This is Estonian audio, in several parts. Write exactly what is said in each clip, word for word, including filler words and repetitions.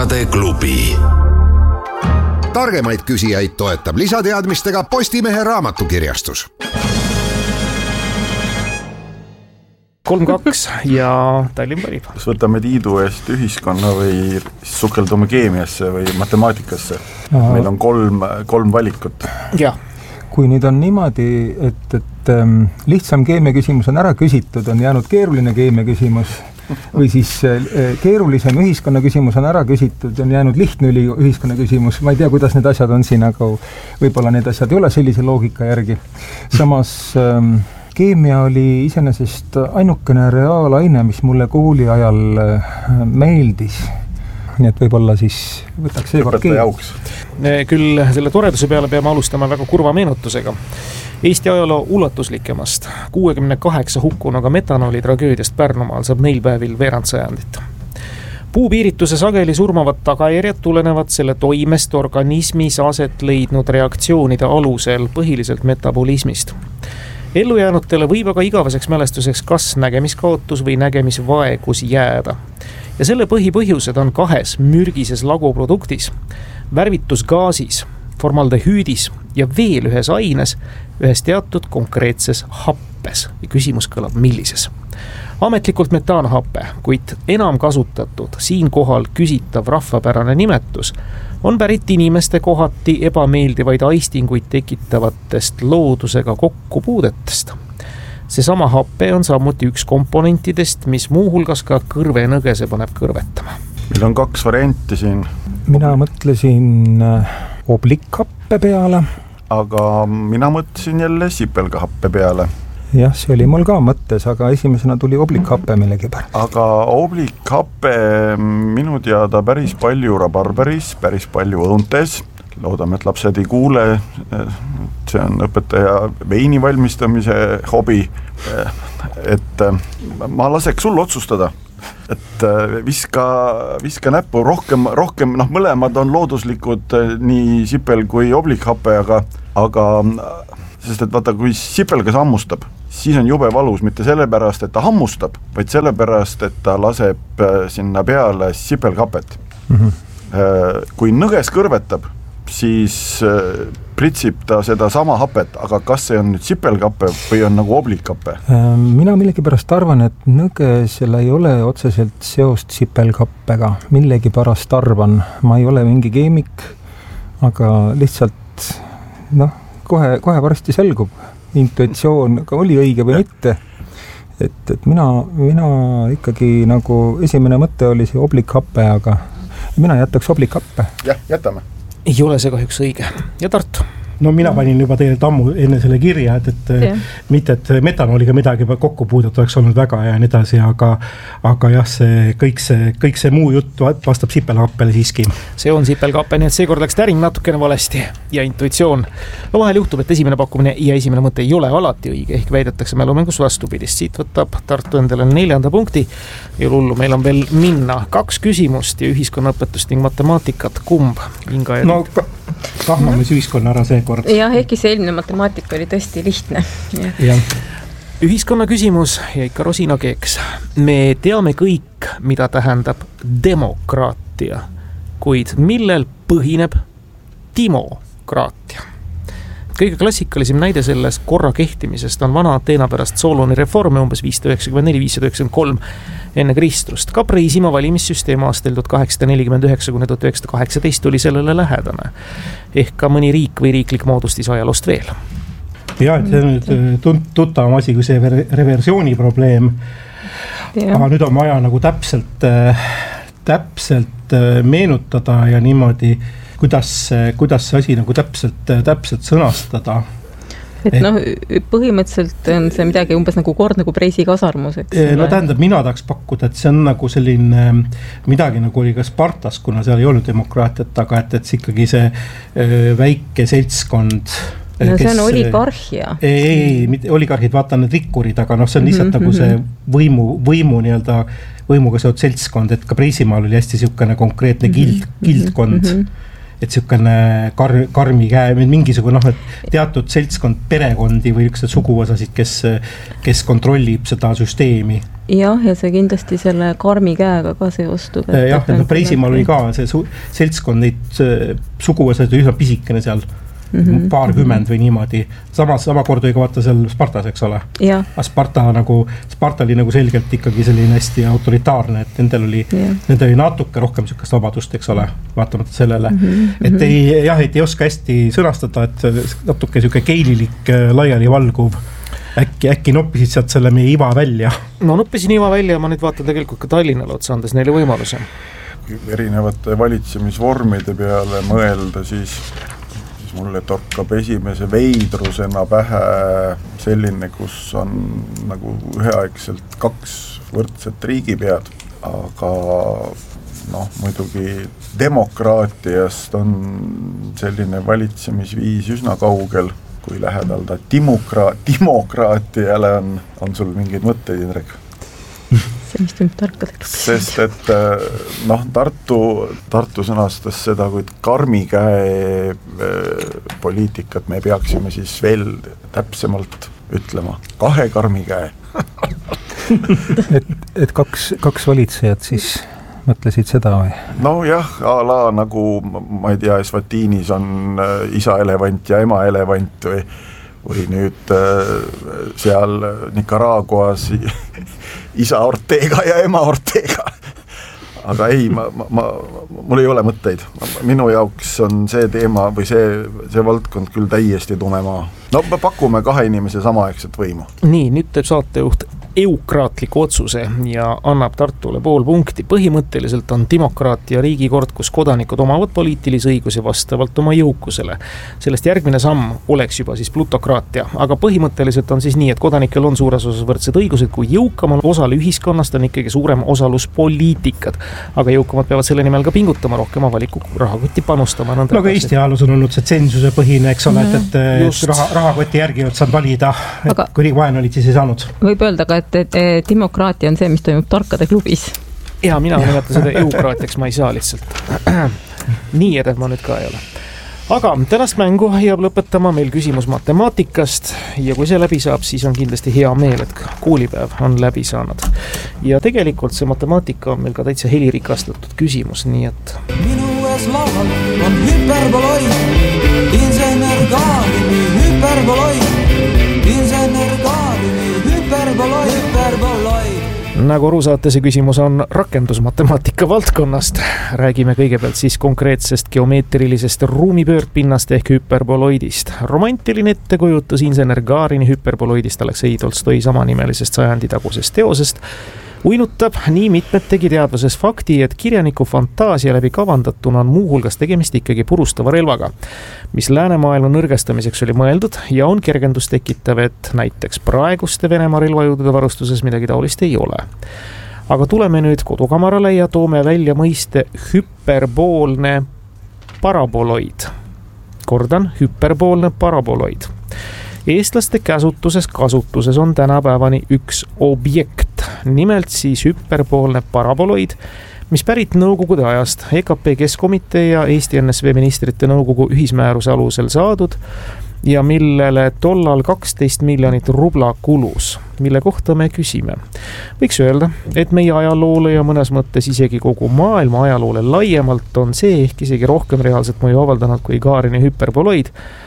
targade klubi. Targemaid küsijaid toetab lisateadmistega Postimehe raamatukirjastus. kolm kaks ja Tallinn valib. Kas võtame tiidu eest ühiskonna või sukeldume keemiasse või matemaatikasse? Aha. Meil on kolm, kolm valikut. Jah. Kui nüüd on niimoodi, et, et ähm, lihtsam keemia küsimus on ära küsitud, on jäänud keeruline keemia küsimus või siis äh, keerulisem ühiskonna küsimus on ära küsitud, on jäänud lihtne ühiskonna küsimus. Ma ei tea, kuidas need asjad on siin, aga võib-olla need asjad ei ole sellise loogika järgi. Samas ähm, keemia oli iseenesest ainukene reaalaine, mis mulle kooli ajal äh, meeldis. Nii et võib-olla siis võtaks see kord keegi. Küll selle toreduse peale peame alustama väga kurva meenutusega. Eesti ajaloo ulatuslikemast kuuekümne kaheksa hukkunuga metanooli tragöödiast Pärnumaal saab neil päevil veerand sajandit. Puupiirituse sageli surmavad tagajärjed tulenevad selle toimest organismis aset leidnud reaktsioonide alusel põhiliselt metabolismist. Ellujäänutele võib aga igaveseks mälestuseks kas nägemiskaotus või nägemisvaegus jääda. Ja selle põhipõhjused on kahes mürgises laguproduktis, värvitusgaasis, formaldehüüdis ja veel ühes aines, ühes teatud konkreetses happes. Ja küsimus kõlab millises. Ametlikult metaanhappe, kuid enam kasutatud, siinkohal küsitav rahvapärane nimetus on pärit inimeste kohati ebameeldivaid aistinguid tekitavatest loodusega kokkupuudetest. Seesama happe on samuti üks komponentidest, mis muuhulgas ka kõrvenõgese paneb kõrvetama. Meil on kaks varianti siin. Mina mõtlesin oblikhappe peale. Aga mina mõtlesin jälle sipelgahappe peale. Jah, see oli mul ka mõttes, aga esimesena tuli oblikhappe millegi peale. Aga oblikhappe minu teada päris palju rabarberis, päris palju õuntes. Loodame, et lapsed ei kuule, see on õpetaja veini valmistamise hobi, et ma laseks sul otsustada, et viska, viska näppu rohkem, rohkem, noh mõlemad on looduslikud nii sipel kui oblikhappe, aga, aga sest et vaata, kui sipelgas hammustab, siis on jube valus, mitte sellepärast, et ta hammustab, vaid sellepärast, et ta laseb sinna peale sipelghapet. Mm-hmm. Kui nõges kõrvetab, siis pritsib ta seda sama hapet, aga kas see on nüüd sipelgappe või on nagu oblikhappe? Mina millegipärast arvan, et nõgesel ei ole otseselt seost sipelgappega. Millegipärast arvan, ma ei ole mingi keemik, aga lihtsalt noh, kohe, kohe varsti selgub intuitsioon, oli õige või mitte. Et, et mina, mina ikkagi nagu esimene mõte oli see oblikhappe, aga mina jätaks oblikhappe. Jah, jätame. Ei ole see kahjuks õige. Ja Tartu? No mina panin juba teile tammu enne selle kirja, et, et yeah. mitte, et metanooliga midagi kokku puudet oleks olnud väga ja nii edasi, aga, aga jah, see kõik, see kõik see muu jutt vastab sipelgappele siiski. See on sipelgappe, nii et seekord läks täring natukene valesti ja intuitsioon. No vahel juhtub, et esimene pakkumine ja esimene mõte ei ole alati õige, ehk väidetakse mälumängus vastupidist. Siit võtab Tartu endale neljanda punkti ja lullu meil on veel minna kaks küsimust ja ühiskonnaõpetust ning matemaatikat. Kumb? Inga ja no, tahmame see ühiskonna ära seekord. Jah, ehkki see eelmine matemaatika oli tõesti lihtne. Ja. Ühiskonna küsimus ja ikka rosinakeeks. Me teame kõik, mida tähendab demokraatia, kuid millel põhineb timokraatia. Kõige klassikalisem näide sellest korra kehtimisest on vana Ateena pärast Soloni reforme umbes viissada üheksakümmend neli viissada üheksakümmend kolm enne Kristust. Ka Preisimaa valimissüsteem aastal tuhat kaheksasada nelikümmend üheksa kuni tuhat üheksasada kaheksateist oli sellele lähedane. Ehk ka mõni riik või riiklik moodustis ajaloost veel. Ja, et see on nüüd tuttavam asi kui see reversiooni probleem. Ja. Aga nüüd on vaja nagu täpselt, täpselt meenutada ja niimoodi kuidas, kuidas see asi nagu täpselt, täpselt sõnastada. Et, et noh, põhimõtteliselt on see midagi umbes nagu kord nagu Preisi kasarmus. No tähendab, mina tahaks pakkuda, et see on nagu selline midagi nagu oli ka Spartas, kuna seal ei olnud demokraatiat, aga et, et ikkagi see väike seltskond. No see on oligarhia. Ei, ei, ei, oligarhid, vaata need rikkurid, aga noh, see on lihtsalt mm-hmm. nagu see võimu, võimu nii-öelda, võimuga seotud seltskond, et ka Preisimaal oli hästi siukene konkreetne kild, kildkond. Mm-hmm. Et siukene kar, karmi käe, mingisugune noh, et teatud seltskond perekondi või üksteid suguosasid, kes, kes kontrollib seda süsteemi. jah, ja see kindlasti selle karmi käega ka seostub. Jah, et Preisimaal oli ka see su- seltskond neid suguvõsed üsna pisikene seal, mm-hmm. paarkümmend või niimoodi. Samas, sama kord oli ka vaata seal Spartas, eks ole. Ja. Sparta, nagu, Sparta oli nagu selgelt ikkagi selline hästi autoritaarne, et nendel oli, nendel oli natuke rohkem sükast vabadust, eks ole, vaatamata sellele. Mm-hmm. Et ei, jah, et ei oska hästi sõnastada, et natuke selline keililik laiali valguv. Äkki, äkki noppisid sealt selle meie iva välja? No noppisin iva välja ja ma nüüd vaatan tegelikult ka Tallinnale otsa andes neile võimaluse. Erinevate valitsemisvormide peale mõelda, siis, siis mulle torkab esimese veidrusena pähe selline, kus on nagu üheaegselt kaks võrdset riigipead, aga noh, muidugi demokraatiast on selline valitsemisviis üsna kaugel, kui lähedal ta dimokra- demokraatiale on, on sul mingeid mõtteid, Indrek? See, mis tuleb tarkadeks. Sest, et noh, Tartu, Tartu sõnastas seda, kui karmi käe poliitikat me peaksime siis veel täpsemalt ütlema. Kahe karmi käe. et, et kaks, kaks valitsejat siis mõtlesid seda või? No jah, a la nagu, ma ei tea, Eswatinis on isa elevant ja ema elevant või, või nüüd seal Nicaraguas isa Ortega ja ema Ortega. Aga ei, ma, ma, ma, mul ei ole mõtteid. Minu jaoks on see teema või see, see valdkond küll täiesti tume maa. No me pakume kahe inimese samaaegset võimu. Nii, nüüd teeb saatejuht eukraatliku otsuse ja annab Tartule pool punkti. Põhimõtteliselt on demokraatia riigikord, kus kodanikud omavad poliitilisi õigusi vastavalt oma jõukusele. Sellest järgmine samm oleks juba siis plutokraatia, aga põhimõtteliselt on siis nii, et kodanikel on suures osas võrdsed õigused, kui jõukamal osal ühiskonnast on ikkagi suurem osalus poliitikad. Aga jõukamad peavad selle nimel ka pingutama, rohkem avaliku rahakotti panustama. No aga Eesti ajaloos on olnud see tsensuse põhine, eks ole, et, et raha, rahakoti järgi oot saad valida, et aga kui vaen olid, siis ei saanud. Võib öelda ka, et, et demokraatia on see, mis toimub tarkade klubis. Ja mina nimeta seda eukraatiaks, ma ei saa lihtsalt. Nii edev ma nüüd ka ei ole. Aga tänast mängu jääb lõpetama meil küsimus matemaatikast ja kui see läbi saab, siis on kindlasti hea meel, et koolipäev on läbi saanud. Ja tegelikult see matemaatika on meil ka täitsa helirikastatud küsimus, nii et minu ees laual on hüperboloid, insener Kaalini hüperboloid, insener Kaalini hüperboloid, hüperboloid. Nagu aru saate, see küsimus on rakendusmatemaatika valdkonnast. Räägime kõigepealt siis konkreetsest geomeetrilisest ruumipöördpinnast ehk hüperboloidist. Romantiline ettekujutus insener Gaarini hüperboloidist Aleksei Tolstoi samanimelisest sajandi tagusest teosest uinutab nii mitmetegi teadvuses fakti, et kirjaniku fantaasia läbi kavandatuna on muuhulgas tegemist ikkagi purustava relvaga, mis läänemaailma nõrgestamiseks oli mõeldud ja on kergendust tekitav, et näiteks praeguste Venemaa relvajõudude varustuses midagi taolist ei ole. Aga tuleme nüüd kodukamarale ja toome välja mõiste hüperboolne paraboloid. Kordan, hüperboolne paraboloid. Eestlaste käsutuses kasutuses on tänapäevani üks objekt, nimelt siis hüperboolne paraboloid, mis pärit Nõukogude ajast E K P Keskkomitee ja Eesti N S V ministrite nõukogu ühismääruse alusel saadud ja millele tollal kaksteist miljonit rubla kulus, mille kohta me küsime. Võiks öelda, et meie ajaloole ja mõnes mõttes isegi kogu maailma ajaloole laiemalt on see ehk isegi rohkem reaalset mõju avaldanud kui Gaarini hüperboloid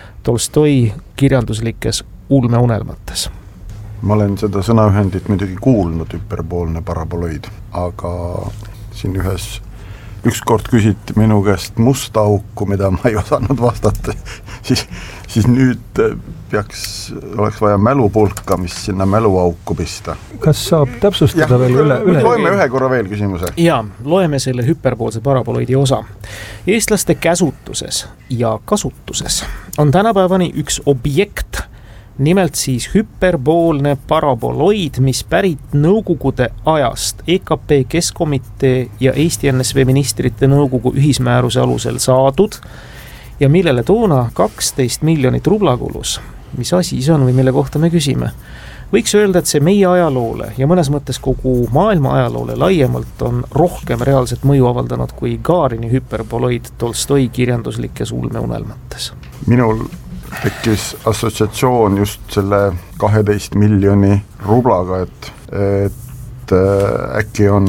Tolstoi kirjanduslikes ulmeunelmates. Ma olen seda sõnaühendit muidugi kuulnud, hüperboolne paraboloid, aga siin ühes ükskord küsiti minu käest musta auku, mida ma ei osanud vastata, siis, siis nüüd peaks, oleks vaja mälupulka, mis sinna mäluauku pista. Kas saab täpsustada ja, veel üle? üle? Loeme ühe korra veel küsimuse. Ja, loeme selle hüperboolse paraboloidi osa. Eestlaste käsutuses ja kasutuses on tänapäevani üks objekt, nimelt siis hüperboolne paraboloid, mis pärit Nõukogude ajast E K P Keskkomitee ja Eesti N S V ministrite nõukogu ühismääruse alusel saadud ja millele toona kaksteist miljonit rubla kulus. Mis asi see on või mille kohta me küsime? Võiks öelda, et see meie ajaloole ja mõnes mõttes kogu maailma ajaloole laiemalt on rohkem reaalset mõju avaldanud kui Gaarini hüperboloid Tolstoi kirjanduslikes ulmeunelmates. Minul tekkis assotsiatsioon just selle kaheteist miljoni rublaga, et, et et äkki on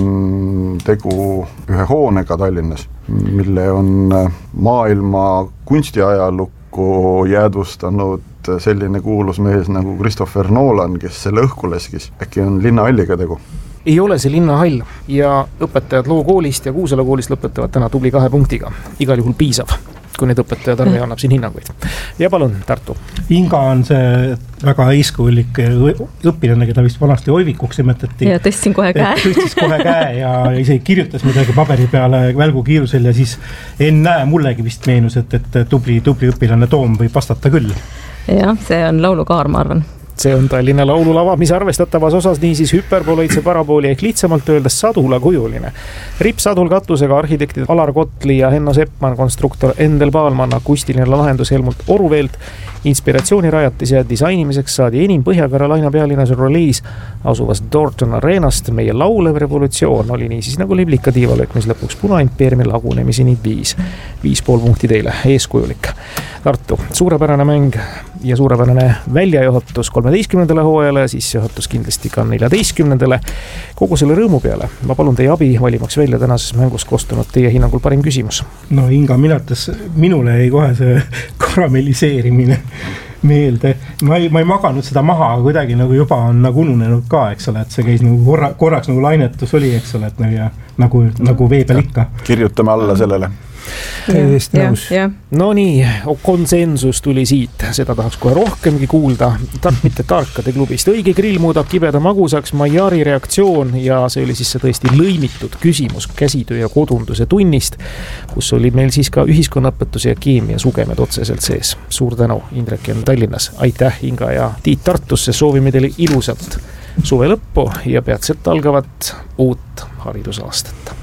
tegu ühe hoonega Tallinnas, mille on maailma kunstiajalukku jäädvustanud selline kuulus mees nagu Christopher Nolan, kes selle õhku leskis. Äkki on linnahalliga tegu? Ei ole see linnahall ja õpetajad Loo koolist ja Kuusela koolist lõpetavad täna tubli kahe punktiga. Igal juhul piisav, kui need õpetajad arve annab siin hinnanguid. Ja palun, Tartu. Inga on see väga eeskujulik õpilane, keda vist vanasti Oivikuks nimetati. Ja tõstsin kohe käe. Tõstis kohe käe ja isegi kirjutas midagi paberi peale välgu kiirusel ja siis ennäe mullegi vist meenus, et, et tubli, tubli õpilane Toom võib vastata küll. Jah, see on laulukaar, ma arvan. See on Tallinna laululava, mis arvestatavas osas niisiis hüperboloidse parabooli ehk lihtsamalt öeldes sadula kujuline. Rippsadul katusega arhitektid Alar Kotli ja Henno Seppmann, konstruktor Endel Paalmann, akustiline lahendus Helmut Oruveelt, inspiratsioonirajatis ja disainimiseks saadi enim Põhja-Carolina pealinnas Rolleis asuvast Dorton Arenast. Meie laulev revolutsioon oli niisiis nagu liblika tiivalöök, mis lõpuks Punaimpeeriumi lagunemiseni viis. Viis pool punkti teile, eeskujulik. Tartu, suurepärane mäng ja suurepärane väljajuhatus kolmeteistkümnendale hooajale, siis juhatus kindlasti ka neljateistkümnendale. Kogu selle rõõmu peale ma palun teie abi valimaks välja tänases mängus kostunud teie hinnangul parim küsimus. No Inga, minates, minule ei kohe see karamelliseerimine meelde. Ma ei, ma ei maganud seda maha, aga kuidagi nagu juba on nagu ununenud ka, eks ole, et see käis nagu korra, korraks nagu lainetus oli, eks ole, et nagu, ja, nagu, nagu vee peal ikka. Kirjutame alla sellele. Täiesti nõus. No nii, konsensus tuli siit, seda tahaks kohe rohkemgi kuulda. Tark mitte tarkade klubist. Õige grill muudab kibeda magusaks, Majari reaktsioon ja see oli siis see tõesti lõimitud küsimus käsitöö ja kodunduse tunnist, kus oli meil siis ka ühiskonnaõpetuse ja keemia sugemed otseselt sees. Suur tänu, Indrek on Tallinnas. Aitäh, Inga ja Tiit Tartusse. Soovime teile ilusat suve lõppu ja peatselt algavat uut haridusaastat.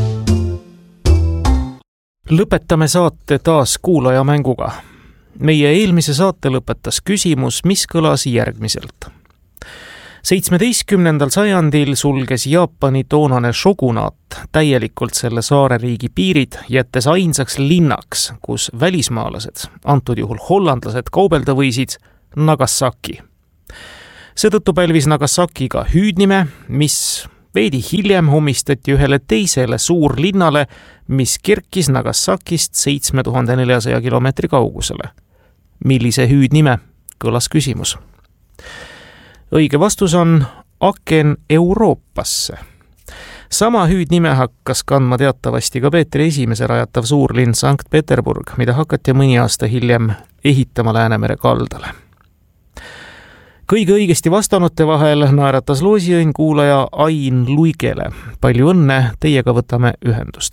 Lõpetame saate taas kuulaja mänguga. Meie eelmise saate lõpetas küsimus, mis kõlas järgmiselt. seitsmeteistkümnendal sajandil sulges Jaapani toonane shogunaat täielikult selle saareriigi piirid, jättes ainsaks linnaks, kus välismaalased, antud juhul hollandlased, kaubelda võisid, Nagasaki. Seetõttu pälvis Nagasaki ka hüüdnime, mis veidi hiljem omistati ühele teisele suurlinnale, mis kerkis Nagasakist seitse tuhat neljasada kilomeetri kaugusele. Millise hüüdnime, kõlas küsimus. Õige vastus on Aken Euroopasse. Sama hüüdnime hakkas kandma teatavasti ka Peetri esimese rajatav suurlinn Sankt Peterburg, mida hakati mõni aasta hiljem ehitama Läänemere kaldale. Kõige õigesti vastanute vahel naeratas loosiõnn kuulaja Ain Luigele. Palju õnne, teiega võtame ühendust.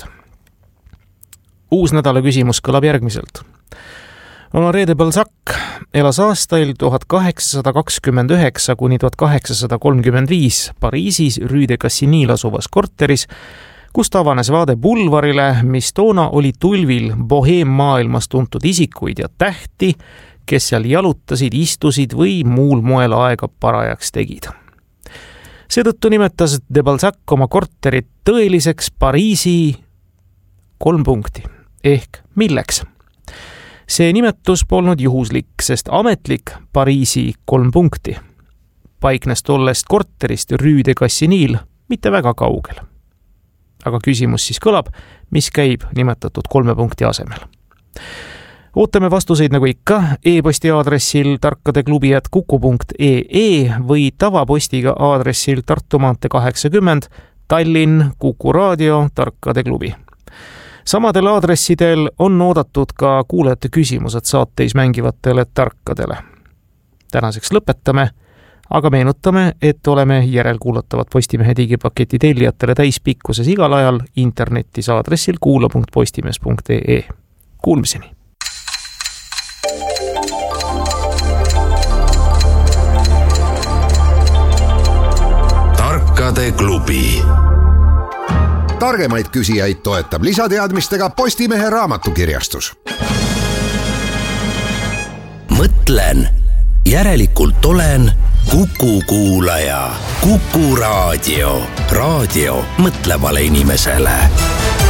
Uus nädala küsimus kõlab järgmiselt. Honoré de Balzac elas aastail tuhat kaheksasada kakskümmend üheksa kuni tuhat kaheksasada kolmkümmend viis Pariisis Rue de Cassinil asuvas korteris, kust avanes vaade bulvarile, mis toona oli tulvil boheem maailmas tuntud isikuid ja tähti, kes seal jalutasid, istusid või muul moel aega parajaks tegid. Seetõttu nimetas de Balzac oma korterit tõeliseks Pariisi kolm punkti, ehk milleks? See nimetus polnud juhuslik, sest ametlik Pariisi kolm punkti paiknes tollest korterist Rue de Cassinil mitte väga kaugel. Aga küsimus siis kõlab, mis käib nimetatud kolme punkti asemel. Ootame vastuseid nagu ikka e-posti aadressil tarkadeklubi at kuku punkt ee või tavapostiga aadressil Tartu maantee kaheksakümmend, Tallinn, Kuku raadio, Tarkade klubi. Samadel aadressidel on oodatud ka kuulajate küsimused saateis mängivatele tarkadele. Tänaseks lõpetame, aga meenutame, et oleme järelkuulatavat Postimehe digipaketi tellijatele täispikkuses igal ajal internetis aadressil kuula punkt postimees punkt ee. Kuulmiseni! Tarkade klubi. Targemaid küsijaid toetab lisateadmistega Postimehe raamatukirjastus. Mõtlen, järelikult olen Kuku kuulaja. Kuku raadio. Raadio mõtlevale inimesele.